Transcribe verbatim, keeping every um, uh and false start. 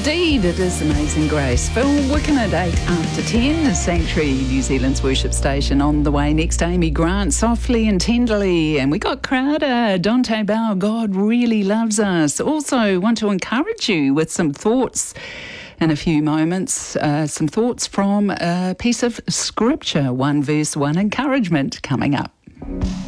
Indeed, it is Amazing Grace. Phil Wickham at eight after ten, Sanctuary, New Zealand's worship station. On the way next, Amy Grant, Softly and Tenderly. And we got Crowder, Dante Bow, God Really Loves Us. Also want to encourage you with some thoughts in a few moments. Uh, some thoughts from a piece of scripture, one verse, one encouragement coming up.